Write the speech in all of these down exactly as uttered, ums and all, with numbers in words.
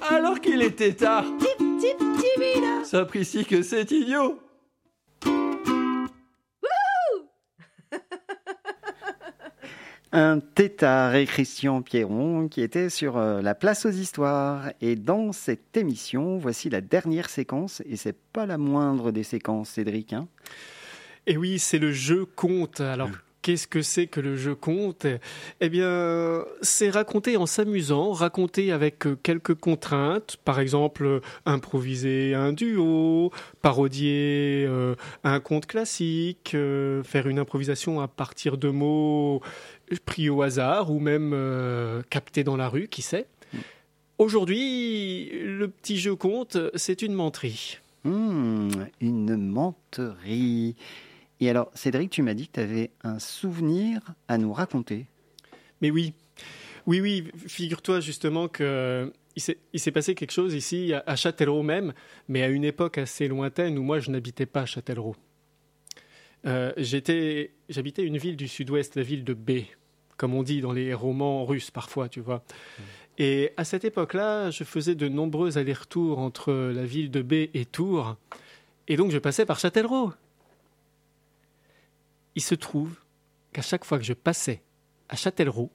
alors qu'il était tard. Tip, tip, timida. Sapristi que c'est idiot. Un tétard et Christian Pierron qui était sur euh, la place aux histoires. Et dans cette émission, voici la dernière séquence, et c'est pas la moindre des séquences, Cédric. Hein. Et oui, c'est le jeu conte. Alors, qu'est-ce que c'est que le jeu conte ? Eh bien, c'est raconter en s'amusant, raconter avec quelques contraintes. Par exemple, improviser un duo, parodier euh, un conte classique, euh, faire une improvisation à partir de mots pris au hasard ou même euh, captés dans la rue, qui sait. Aujourd'hui, le petit jeu conte, c'est une menterie. Mmh, une menterie. Et alors, Cédric, tu m'as dit que tu avais un souvenir à nous raconter. Mais oui, oui, oui, figure-toi justement que il s'est, il s'est passé quelque chose ici, à, à Châtellerault même, mais à une époque assez lointaine où moi je n'habitais pas à Châtellerault. Euh, j'étais, j'habitais une ville du sud-ouest, la ville de B, comme on dit dans les romans russes parfois, tu vois. Mmh. Et à cette époque-là, je faisais de nombreux allers-retours entre la ville de B et Tours, et donc je passais par Châtellerault. Il se trouve qu'à chaque fois que je passais à Châtellerault,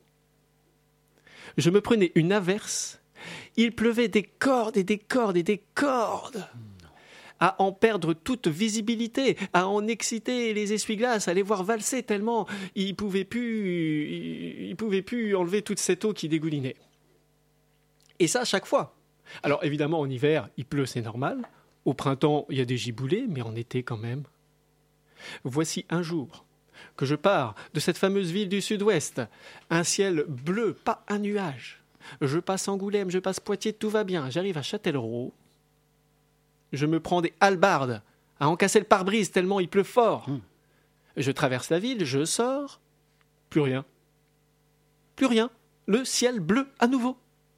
je me prenais une averse. Il pleuvait des cordes et des cordes et des cordes. À en perdre toute visibilité, à en exciter les essuie-glaces, à les voir valser tellement ils ne pouvaient plus, ils, ils pouvaient plus enlever toute cette eau qui dégoulinait. Et ça, à chaque fois. Alors évidemment, en hiver, il pleut, c'est normal. Au printemps, il y a des giboulées, mais en été quand même. Voici un jour que je pars de cette fameuse ville du sud-ouest, un ciel bleu, pas un nuage. Je passe Angoulême, je passe Poitiers, tout va bien. J'arrive à Châtellerault. Je me prends des hallebardes à en casser le pare-brise tellement il pleut fort. Mmh. Je traverse la ville, je sors. Plus rien. Plus rien. Le ciel bleu à nouveau.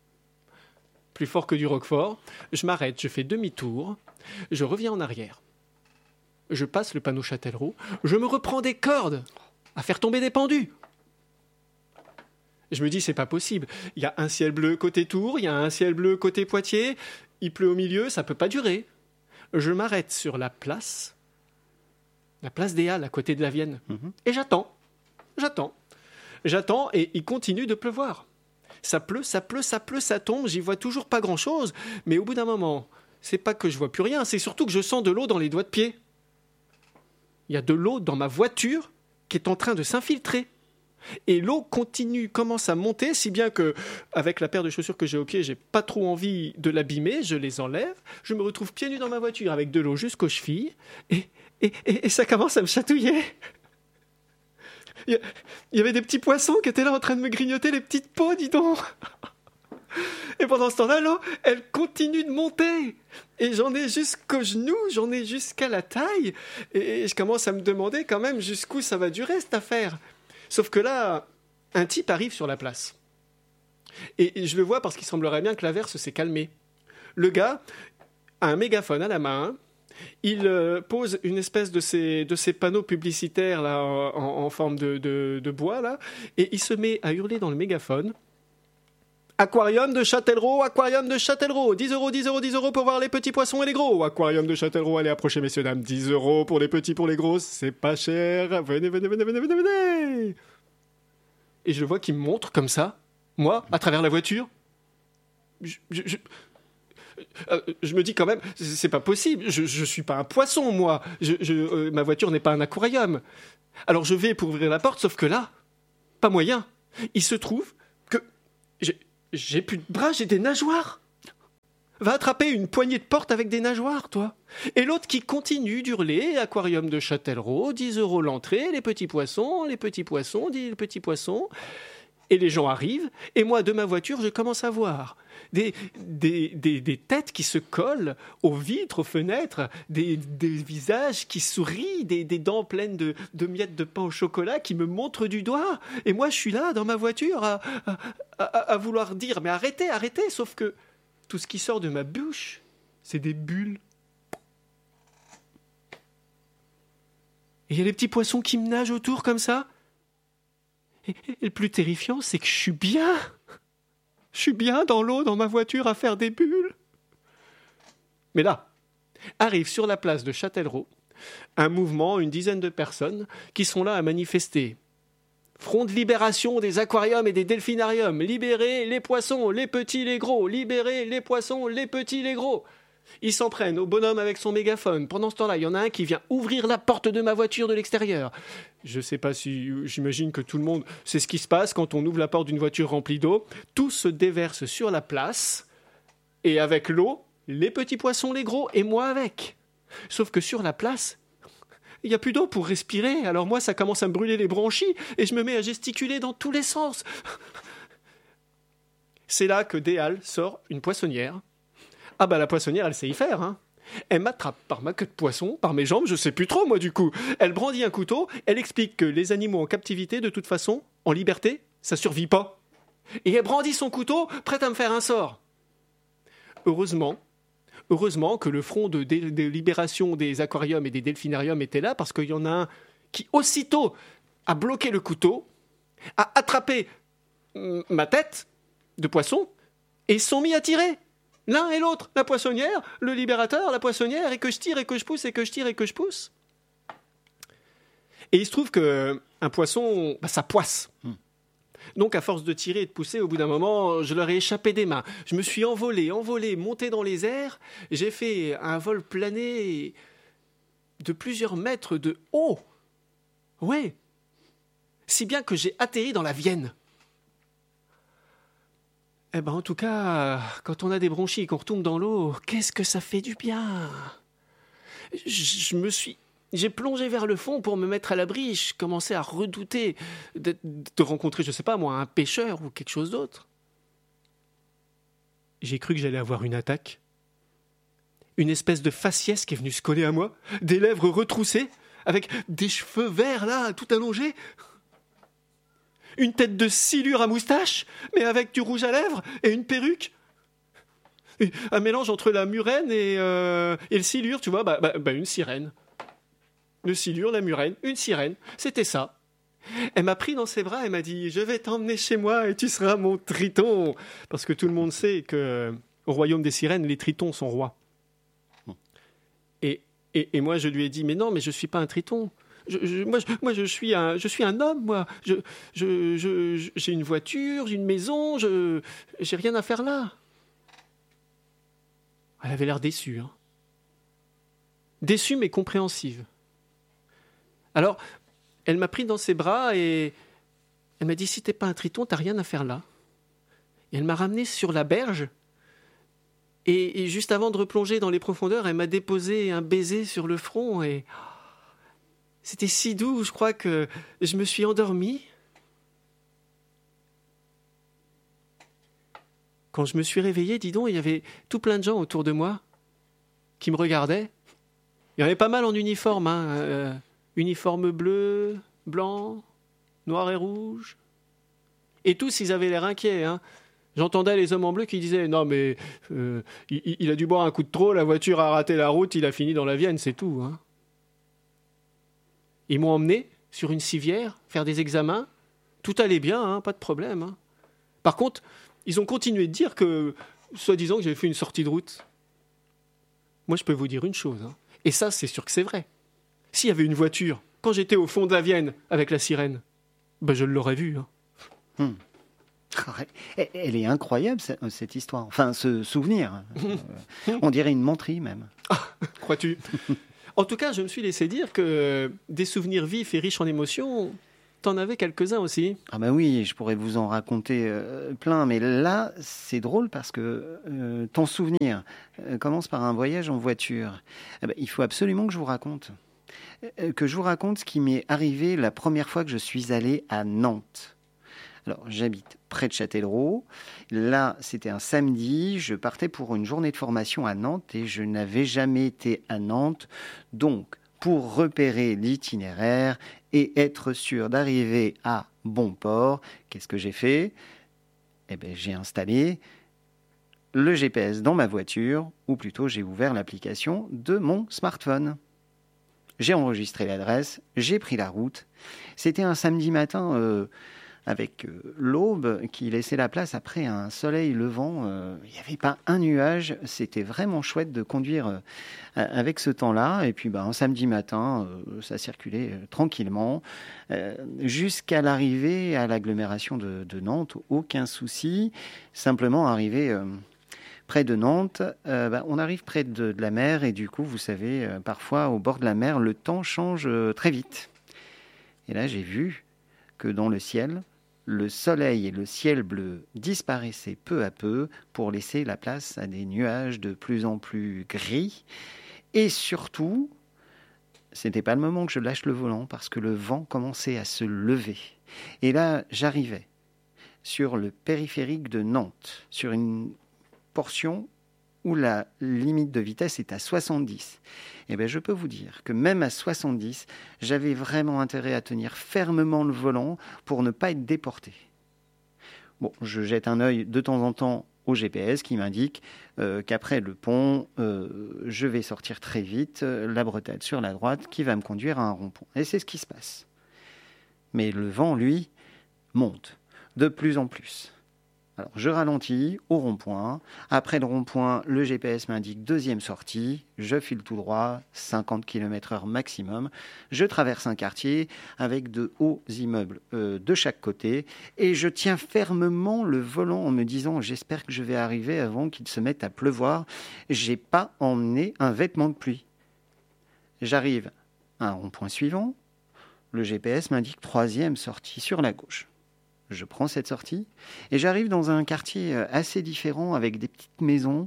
Plus fort que du Roquefort. Je m'arrête, je fais demi-tour. Je reviens en arrière. Je passe le panneau Châtellerault. Je me reprends des cordes à faire tomber des pendus. Je me dis, c'est pas possible. Il y a un ciel bleu côté Tours, il y a un ciel bleu côté Poitiers. Il pleut au milieu, ça peut pas durer. Je m'arrête sur la place, la place des Halles, à côté de la Vienne. Mmh. Et j'attends. J'attends. J'attends et il continue de pleuvoir. Ça pleut, ça pleut, ça pleut, ça tombe. J'y vois toujours pas grand-chose. Mais au bout d'un moment, c'est pas que je vois plus rien, c'est surtout que je sens de l'eau dans les doigts de pied. Il y a de l'eau dans ma voiture qui est en train de s'infiltrer. Et l'eau continue, commence à monter, si bien que, avec la paire de chaussures que j'ai au pied, j'ai pas trop envie de l'abîmer, je les enlève, je me retrouve pieds nus dans ma voiture avec de l'eau jusqu'aux chevilles, et, et, et, et ça commence à me chatouiller. Il y avait des petits poissons qui étaient là en train de me grignoter les petites peaux, dis donc. Et pendant ce temps-là, l'eau, elle continue de monter. Et j'en ai jusqu'aux genoux, j'en ai jusqu'à la taille. Et je commence à me demander quand même jusqu'où ça va durer, cette affaire. Sauf que là, un type arrive sur la place. Et je le vois parce qu'il semblerait bien que l'averse s'est calmée. Le gars a un mégaphone à la main. Il euh, pose une espèce de ces, de ces panneaux publicitaires là, en, en forme de, de, de bois, là, et il se met à hurler dans le mégaphone. Aquarium de Châtellerault, aquarium de Châtellerault, dix euros, dix euros, dix euros pour voir les petits poissons et les gros. Aquarium de Châtellerault, allez approchez messieurs, dames, dix euros pour les petits, pour les gros, c'est pas cher. Venez, venez, venez, venez, venez, venez. Et je vois qu'il me montre comme ça, moi, à travers la voiture. Je... je, je... Euh, je me dis quand même, c'est pas possible, je, je suis pas un poisson, moi, je, je, euh, ma voiture n'est pas un aquarium. Alors je vais pour ouvrir la porte, sauf que là, pas moyen. Il se trouve que j'ai, j'ai plus de bras, j'ai des nageoires. Va attraper une poignée de porte avec des nageoires, toi. Et l'autre qui continue d'hurler, aquarium de Châtellerault, dix euros l'entrée, les petits poissons, les petits poissons, dit les petits poissons. Et les gens arrivent, et moi, de ma voiture, je commence à voir des, des, des, des têtes qui se collent aux vitres, aux fenêtres, des, des visages qui sourient, des, des dents pleines de, de miettes de pain au chocolat qui me montrent du doigt. Et moi, je suis là, dans ma voiture, à, à, à, à vouloir dire « Mais arrêtez, arrêtez !» Sauf que tout ce qui sort de ma bouche, c'est des bulles. Et il y a les petits poissons qui me nagent autour comme ça. Et, et le plus terrifiant, c'est que je suis bien. Je suis bien dans l'eau, dans ma voiture, à faire des bulles. Mais là, arrive sur la place de Châtellerault un mouvement, une dizaine de personnes qui sont là à manifester. Front de libération des aquariums et des delphinariums. Libérez les poissons, les petits, les gros. Libérez les poissons, les petits, les gros. Ils s'en prennent au bonhomme avec son mégaphone. Pendant ce temps-là, il y en a un qui vient ouvrir la porte de ma voiture de l'extérieur. Je sais pas si... J'imagine que tout le monde sait ce qui se passe quand on ouvre la porte d'une voiture remplie d'eau. Tout se déverse sur la place. Et avec l'eau, les petits poissons, les gros, et moi avec. Sauf que sur la place, il n'y a plus d'eau pour respirer. Alors moi, ça commence à me brûler les bronchies et je me mets à gesticuler dans tous les sens. C'est là que Déal sort une poissonnière. Ah bah la poissonnière, elle sait y faire, hein. Elle m'attrape par ma queue de poisson, par mes jambes, je sais plus trop moi du coup. Elle brandit un couteau, elle explique que les animaux en captivité, de toute façon, en liberté, ça survit pas. Et elle brandit son couteau, prête à me faire un sort. Heureusement, heureusement que le front de, de, de libération des aquariums et des delphinariums était là, parce qu'il y en a un qui aussitôt a bloqué le couteau, a attrapé mm, ma tête de poisson, et ils se sont mis à tirer. L'un et l'autre, la poissonnière, le libérateur, la poissonnière, et que je tire et que je pousse et que je tire et que je pousse. Et il se trouve que un poisson, bah, ça poisse. Hmm. Donc à force de tirer et de pousser, au bout d'un moment, je leur ai échappé des mains. Je me suis envolé, envolé, monté dans les airs. J'ai fait un vol plané de plusieurs mètres de haut. Ouais. Si bien que j'ai atterri dans la Vienne. Eh ben, en tout cas, quand on a des bronchies et qu'on retombe dans l'eau, qu'est-ce que ça fait du bien. Je me suis... J'ai plongé vers le fond pour me mettre à l'abri. Je commençais à redouter de, de rencontrer, je sais pas moi, un pêcheur ou quelque chose d'autre. J'ai cru que j'allais avoir une attaque. Une espèce de faciès qui est venue se coller à moi, des lèvres retroussées, avec des cheveux verts là, tout allongés. Une tête de silure à moustache, mais avec du rouge à lèvres et une perruque. Et un mélange entre la murène et, euh, et le silure, tu vois, bah, bah, bah une sirène. Le silure, la murène, une sirène, c'était ça. Elle m'a pris dans ses bras et m'a dit « Je vais t'emmener chez moi et tu seras mon triton !» Parce que tout le monde sait qu'au royaume des sirènes, les tritons sont rois. Et, et, et moi, je lui ai dit « Mais non, mais je ne suis pas un triton. Je, je, moi, je, moi je, suis un, je suis un homme, moi. Je, je, je, j'ai une voiture, j'ai une maison, je j'ai rien à faire là. » Elle avait l'air déçue. Hein. Déçue mais compréhensive. Alors, elle m'a pris dans ses bras et elle m'a dit « Si t'es pas un triton, t'as rien à faire là. » Et elle m'a ramené sur la berge et, et juste avant de replonger dans les profondeurs, elle m'a déposé un baiser sur le front et c'était si doux, je crois que je me suis endormi. Quand je me suis réveillé, dis donc, il y avait tout plein de gens autour de moi qui me regardaient. Il y en avait pas mal en uniforme, hein, euh, uniforme bleu, blanc, noir et rouge. Et tous, ils avaient l'air inquiets. Hein. J'entendais les hommes en bleu qui disaient « Non, mais euh, il, il a dû boire un coup de trop, la voiture a raté la route, il a fini dans la Vienne, c'est tout. Hein. » Ils m'ont emmené sur une civière, faire des examens. Tout allait bien, hein, pas de problème. Hein. Par contre, ils ont continué de dire que, soi-disant, que j'avais fait une sortie de route. Moi, je peux vous dire une chose. Hein. Et ça, c'est sûr que c'est vrai. S'il y avait une voiture, quand j'étais au fond de la Vienne avec la sirène, ben je l'aurais vue. Hein. Hmm. Elle est incroyable, cette histoire. Enfin, ce souvenir. On dirait une menterie, même. Ah, crois-tu ? En tout cas, je me suis laissé dire que des souvenirs vifs et riches en émotions, t'en avais quelques-uns aussi. Ah ben oui, je pourrais vous en raconter euh, plein, mais là, c'est drôle parce que euh, ton souvenir euh, commence par un voyage en voiture. Eh ben, il faut absolument que je vous raconte. Euh, que je vous raconte ce qui m'est arrivé la première fois que je suis allé à Nantes. Alors, j'habite près de Châtellerault. Là, c'était un samedi. Je partais pour une journée de formation à Nantes et je n'avais jamais été à Nantes. Donc, pour repérer l'itinéraire et être sûr d'arriver à bon port, qu'est-ce que j'ai fait ? Eh bien, j'ai installé le G P S dans ma voiture, ou plutôt j'ai ouvert l'application de mon smartphone. J'ai enregistré l'adresse, j'ai pris la route. C'était un samedi matin... Euh, avec euh, l'aube qui laissait la place après un soleil levant. Euh, il n'y avait pas un nuage. C'était vraiment chouette de conduire euh, avec ce temps-là. Et puis ben, un samedi matin, euh, ça circulait euh, tranquillement euh, jusqu'à l'arrivée à l'agglomération de, de Nantes. Aucun souci. Simplement arrivé euh, près de Nantes, euh, ben, on arrive près de, de la mer. Et du coup, vous savez, euh, parfois au bord de la mer, le temps change euh, très vite. Et là, j'ai vu que dans le ciel, le soleil et le ciel bleu disparaissaient peu à peu pour laisser la place à des nuages de plus en plus gris. Et surtout, ce n'était pas le moment que je lâche le volant parce que le vent commençait à se lever. Et là, j'arrivais sur le périphérique de Nantes, sur une portion où la limite de vitesse est à soixante-dix. Et bien, je peux vous dire que même à soixante-dix, j'avais vraiment intérêt à tenir fermement le volant pour ne pas être déporté. Bon, je jette un œil de temps en temps au G P S qui m'indique euh, qu'après le pont, euh, je vais sortir très vite, euh, la bretelle sur la droite qui va me conduire à un rond-point. Et c'est ce qui se passe. Mais le vent, lui, monte de plus en plus. Alors, je ralentis au rond-point. Après le rond-point, le G P S m'indique deuxième sortie. Je file tout droit, cinquante kilomètres heure maximum. Je traverse un quartier avec de hauts immeubles euh, de chaque côté. Et je tiens fermement le volant en me disant « J'espère que je vais arriver avant qu'il se mette à pleuvoir. J'ai pas emmené un vêtement de pluie. » J'arrive à un rond-point suivant. Le G P S m'indique troisième sortie sur la gauche. Je prends cette sortie et j'arrive dans un quartier assez différent avec des petites maisons,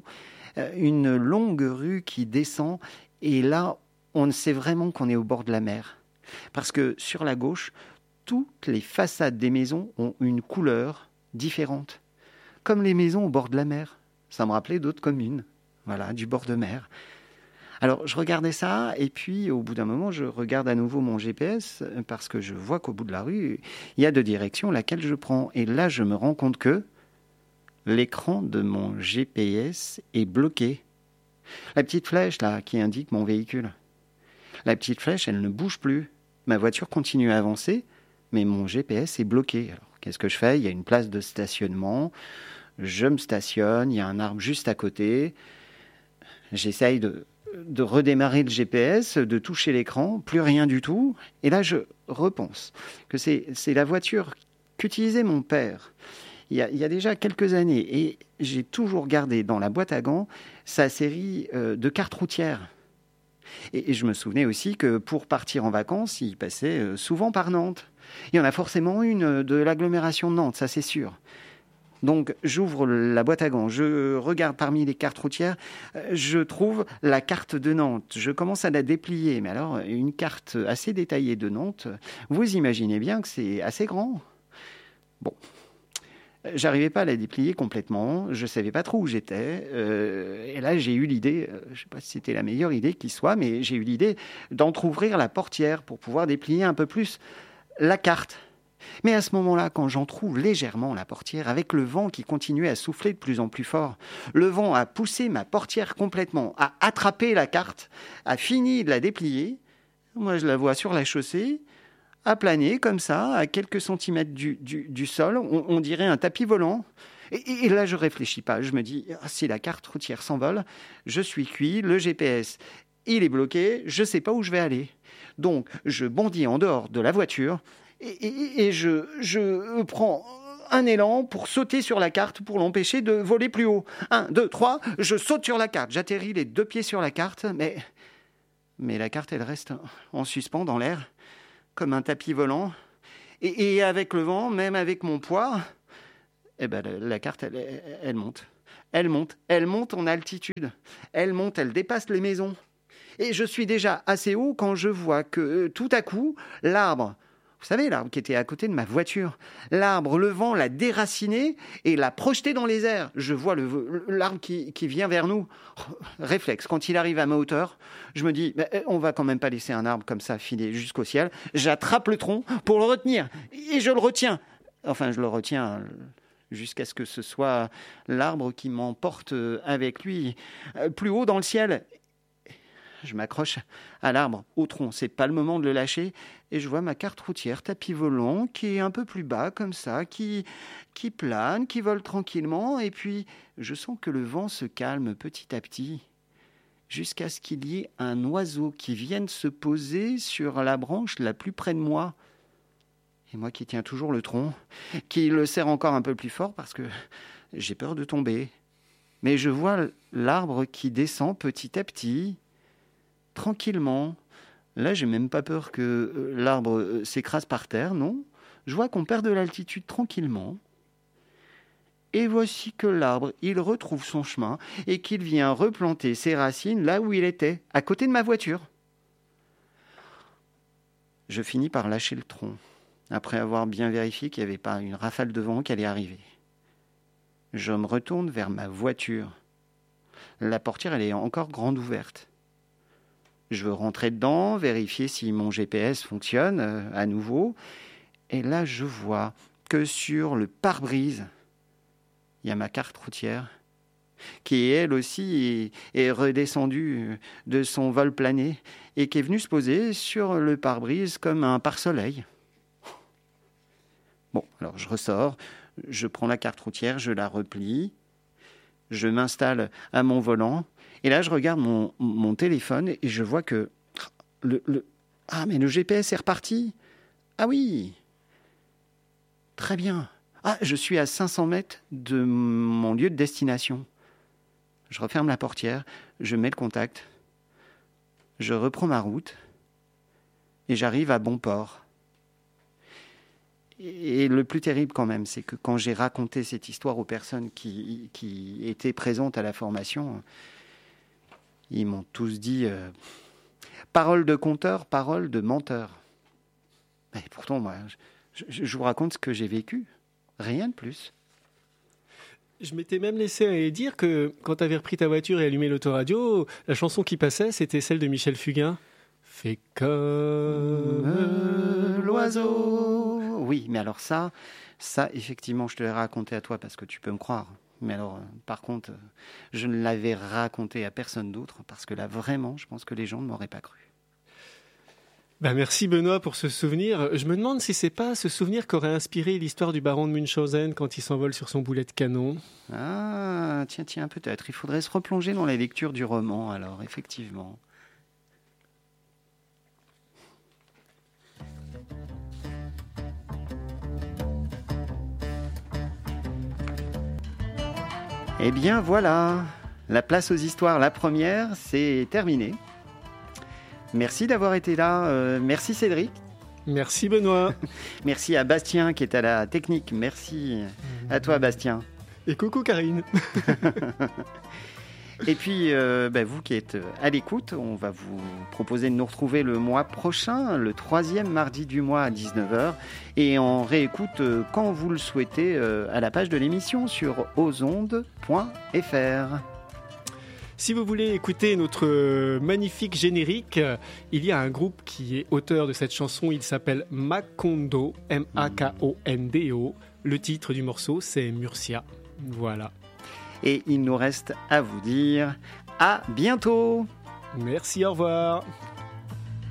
une longue rue qui descend et là, on sait vraiment qu'on est au bord de la mer. Parce que sur la gauche, toutes les façades des maisons ont une couleur différente. Comme les maisons au bord de la mer. Ça me rappelait d'autres communes, voilà, du bord de mer. Alors, je regardais ça, et puis, au bout d'un moment, je regarde à nouveau mon G P S, parce que je vois qu'au bout de la rue, il y a deux directions, laquelle je prends. Et là, je me rends compte que l'écran de mon G P S est bloqué. La petite flèche, là, qui indique mon véhicule. La petite flèche, elle ne bouge plus. Ma voiture continue à avancer, mais mon G P S est bloqué. Alors, qu'est-ce que je fais ? Il y a une place de stationnement. Je me stationne, il y a un arbre juste à côté. J'essaye de... de redémarrer le G P S, de toucher l'écran, plus rien du tout. Et là, je repense que c'est, c'est la voiture qu'utilisait mon père il y, a, il y a déjà quelques années. Et j'ai toujours gardé dans la boîte à gants sa série euh, de cartes routières. Et, et je me souvenais aussi que pour partir en vacances, il passait euh, souvent par Nantes. Il y en a forcément une de l'agglomération de Nantes, ça c'est sûr. Donc, j'ouvre la boîte à gants, je regarde parmi les cartes routières, je trouve la carte de Nantes. Je commence à la déplier, mais alors, une carte assez détaillée de Nantes, vous imaginez bien que c'est assez grand. Bon, j'arrivais pas à la déplier complètement, je savais pas trop où j'étais, euh, et là, j'ai eu l'idée, euh, je sais pas si c'était la meilleure idée qui soit, mais j'ai eu l'idée d'entrouvrir la portière pour pouvoir déplier un peu plus la carte. Mais à ce moment-là, quand j'entrouvre légèrement la portière, avec le vent qui continuait à souffler de plus en plus fort, le vent a poussé ma portière complètement, a attrapé la carte, a fini de la déplier. Moi, je la vois sur la chaussée, a plané comme ça, à quelques centimètres du, du, du sol, on, on dirait un tapis volant. Et, et là, je réfléchis pas, je me dis, ah, si la carte routière s'envole, je suis cuit, le G P S, il est bloqué, je sais pas où je vais aller. Donc, je bondis en dehors de la voiture, Et, et, et je, je prends un élan pour sauter sur la carte pour l'empêcher de voler plus haut. Un, deux, trois, je saute sur la carte. J'atterris les deux pieds sur la carte, mais, mais la carte, elle reste en suspens dans l'air, comme un tapis volant. Et, et avec le vent, même avec mon poids, eh ben, la, la carte, elle, elle monte. Elle monte. Elle monte en altitude. Elle monte, elle dépasse les maisons. Et je suis déjà assez haut quand je vois que tout à coup, l'arbre... Vous savez, l'arbre qui était à côté de ma voiture. L'arbre, le vent l'a déraciné et l'a projeté dans les airs. Je vois le, l'arbre qui, qui vient vers nous. Réflexe, quand il arrive à ma hauteur, je me dis, bah, on va quand même pas laisser un arbre comme ça filer jusqu'au ciel. J'attrape le tronc pour le retenir et je le retiens. Enfin, je le retiens jusqu'à ce que ce soit l'arbre qui m'emporte avec lui plus haut dans le ciel. Je m'accroche à l'arbre, au tronc. C'est pas le moment de le lâcher. Et je vois ma carte routière, tapis volant, qui est un peu plus bas, comme ça, qui, qui plane, qui vole tranquillement. Et puis, je sens que le vent se calme petit à petit, jusqu'à ce qu'il y ait un oiseau qui vienne se poser sur la branche la plus près de moi. Et moi qui tiens toujours le tronc, qui le serre encore un peu plus fort parce que j'ai peur de tomber. Mais je vois l'arbre qui descend petit à petit, tranquillement. Là, j'ai même pas peur que l'arbre s'écrase par terre, non. Je vois qu'on perd de l'altitude tranquillement. Et voici que l'arbre, il retrouve son chemin et qu'il vient replanter ses racines là où il était, à côté de ma voiture. Je finis par lâcher le tronc, après avoir bien vérifié qu'il n'y avait pas une rafale de vent qui allait arriver. Je me retourne vers ma voiture. La portière, elle est encore grande ouverte. Je veux rentrer dedans, vérifier si mon G P S fonctionne euh, à nouveau. Et là, je vois que sur le pare-brise, il y a ma carte routière, qui elle aussi est, est redescendue de son vol plané et qui est venue se poser sur le pare-brise comme un pare-soleil. Bon, alors je ressors, je prends la carte routière, je la replie, je m'installe à mon volant, et là je regarde mon, mon téléphone et je vois que le, le... Ah, mais le G P S est reparti. Ah oui, très bien. Ah, je suis à cinq cents mètres de mon lieu de destination. Je referme la portière, je mets le contact, je reprends ma route et j'arrive à bon port. Et le plus terrible quand même, c'est que quand j'ai raconté cette histoire aux personnes qui, qui étaient présentes à la formation, ils m'ont tous dit euh, « parole de conteur, parole de menteur ». Et pourtant, moi, je, je, je vous raconte ce que j'ai vécu, rien de plus. Je m'étais même laissé dire que quand tu avais repris ta voiture et allumé l'autoradio, la chanson qui passait, c'était celle de Michel Fugain. Fais comme l'oiseau. Oui, mais alors ça, ça, effectivement, je te l'ai raconté à toi parce que tu peux me croire. Mais alors, euh, par contre, euh, je ne l'avais raconté à personne d'autre parce que là, vraiment, je pense que les gens ne m'auraient pas cru. Ben merci Benoît pour ce souvenir. Je me demande si c'est pas ce souvenir qu'aurait inspiré l'histoire du baron de Munchausen quand il s'envole sur son boulet de canon. Ah, tiens, tiens, peut-être. Il faudrait se replonger dans la lecture du roman, alors, effectivement. Eh bien voilà, la place aux histoires, la première, c'est terminé. Merci d'avoir été là, euh, merci Cédric. Merci Benoît. Merci à Bastien qui est à la technique, merci à toi Bastien. Et coucou Karine. Et puis, euh, bah, vous qui êtes à l'écoute, on va vous proposer de nous retrouver le mois prochain, le troisième mardi du mois à dix-neuf heures. Et on réécoute euh, quand vous le souhaitez euh, à la page de l'émission sur ozondes point f r. Si vous voulez écouter notre magnifique générique, il y a un groupe qui est auteur de cette chanson. Il s'appelle Macondo, M A K O N D O. Le titre du morceau, c'est Murcia. Voilà. Et il nous reste à vous dire à bientôt. Merci, au revoir.